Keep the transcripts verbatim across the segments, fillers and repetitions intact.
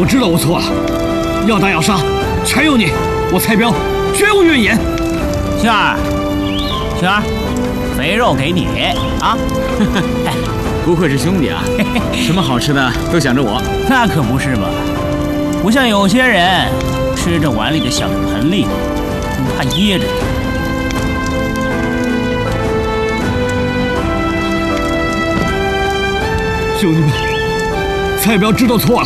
我知道我错了，要打要杀，全有你，我蔡彪绝无怨言。 星儿，星儿，肥肉给你啊！ 不愧是兄弟啊，什么好吃的都想着我。 那可不是嘛，不像有些人吃着碗里的想着盆里的，他噎着。 兄弟们，蔡彪知道错了，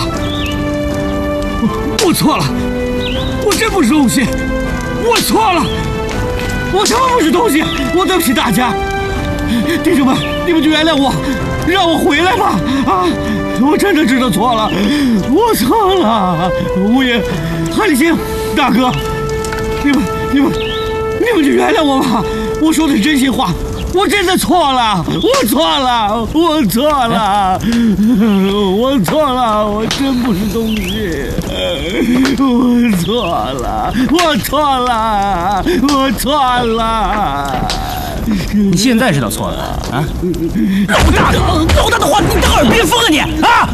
我我错了，我真不是东西，我错了，我他妈不是东西，我对不起大家，弟兄们，你们就原谅我，让我回来吧！啊，我真的知道错了，我错了，吴爷、韩立新大哥，你们、你们、你们就原谅我吧，我说的是真心话。我真的错了，我错了，我错了，我错了，我真不是东西，我错了，我错了，我错了。 你现在知道错了啊？老大的，老大的话你当耳边风啊你啊！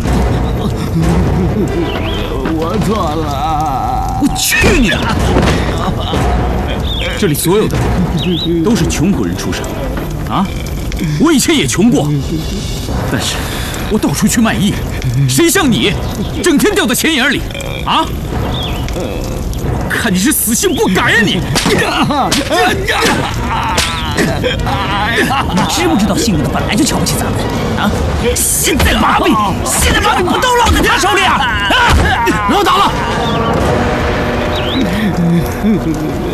我错了， 我去你的！ 这里所有的人都是穷苦人出身。啊！我以前也穷过，但是我到处去卖艺，谁像你，整天掉在钱眼里啊！看你是死性不改呀你！ 你知不知道姓刘的本来就瞧不起咱们啊？现在把柄，现在把柄不都落在他手里啊？啊！不要打了！